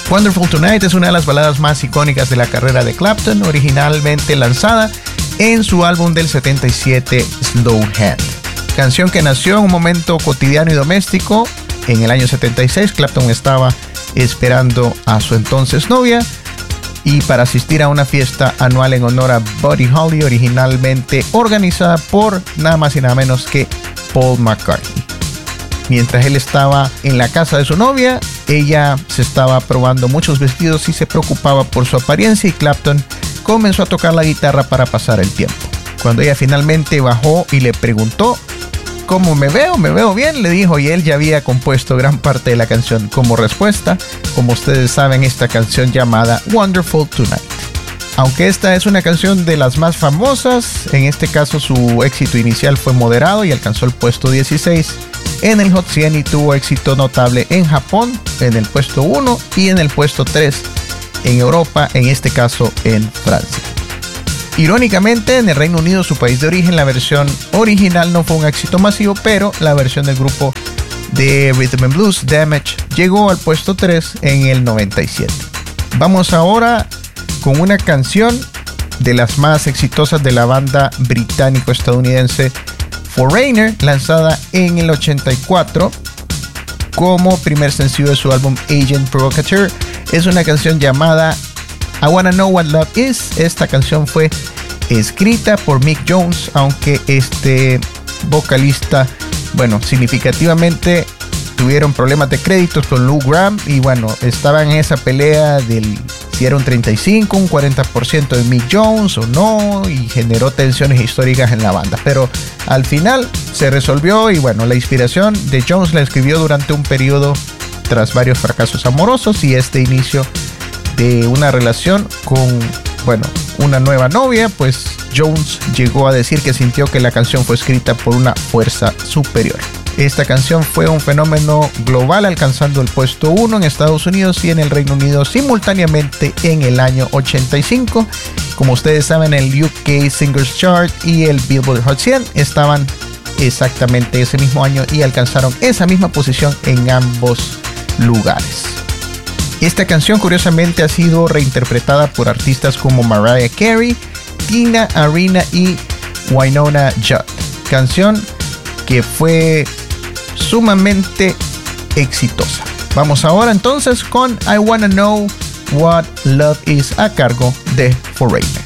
Wonderful Tonight es una de las baladas más icónicas de la carrera de Clapton, originalmente lanzada en su álbum del 77, Slow Hand. Canción que nació en un momento cotidiano y doméstico. En el año 76, Clapton estaba esperando a su entonces novia y para asistir a una fiesta anual en honor a Buddy Holly, originalmente organizada por nada más y nada menos que Paul McCartney. Mientras él estaba en la casa de su novia, ella se estaba probando muchos vestidos y se preocupaba por su apariencia, y Clapton comenzó a tocar la guitarra para pasar el tiempo. Cuando ella finalmente bajó y le preguntó ¿cómo me veo? ¿Me veo bien?, le dijo, y él ya había compuesto gran parte de la canción como respuesta. Como ustedes saben, esta canción llamada Wonderful Tonight. Aunque esta es una canción de las más famosas, en este caso su éxito inicial fue moderado y alcanzó el puesto 16 en el Hot 100 y tuvo éxito notable en Japón en el puesto 1 y en el puesto 3 en Europa, en este caso en Francia. Irónicamente, en el Reino Unido, su país de origen, la versión original no fue un éxito masivo, pero la versión del grupo de Rhythm and Blues, Damage, llegó al puesto 3 en el 97. Vamos ahora con una canción de las más exitosas de la banda británico-estadounidense Foreigner, lanzada en el 84 como primer sencillo de su álbum Agent Provocateur. Es una canción llamada I Wanna Know What Love Is. Esta canción fue escrita por Mick Jones, aunque este vocalista, significativamente tuvieron problemas de créditos con Lou Gramm y estaban en esa pelea del si era un 35, un 40% de Mick Jones o no, y generó tensiones históricas en la banda, pero al final se resolvió y la inspiración de Jones la escribió durante un periodo tras varios fracasos amorosos y este inicio de una relación con, una nueva novia, pues Jones llegó a decir que sintió que la canción fue escrita por una fuerza superior. Esta canción fue un fenómeno global, alcanzando el puesto 1 en Estados Unidos y en el Reino Unido simultáneamente en el año 85. Como ustedes saben, el UK Singles Chart y el Billboard Hot 100 estaban exactamente ese mismo año y alcanzaron esa misma posición en ambos lugares. Esta canción curiosamente ha sido reinterpretada por artistas como Mariah Carey, Tina Arena y Wynonna Judd. Canción que fue sumamente exitosa. Vamos ahora entonces con I Wanna Know What Love Is a cargo de Foreigner.